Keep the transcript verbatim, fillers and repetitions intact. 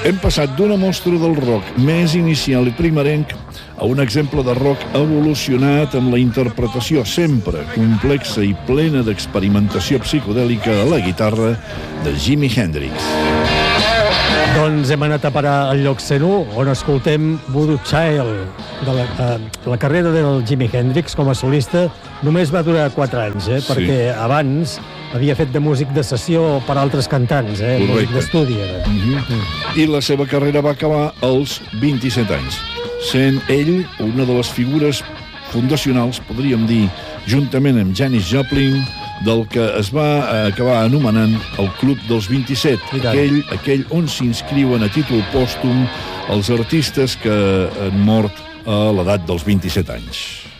Hem passat d'una mostra del rock més inicial i primerenc a un exemple de rock evolucionat amb la interpretació sempre complexa i plena d'experimentació psicodèlica a la guitarra de Jimi Hendrix. Doncs hem anat a parar al lloc cent u, on escoltem Voodoo Child. De la, eh, la carrera del Jimi Hendrix com a solista només va durar quatre anys, eh, Sí. perquè abans havia fet de músic de sessió per altres cantants, eh, músic d'estudi. Era. Mm-hmm. I la seva carrera va acabar als vint-i-set anys, sent ell una de les figures fundacionals, podríem dir, juntament amb Janis Joplin, del que es va acabar anomenant el Club dels vint-i-set, aquell, aquell on s'inscriuen a títol pòstum els artistes que han mort a l'edat dels vint-i-set anys.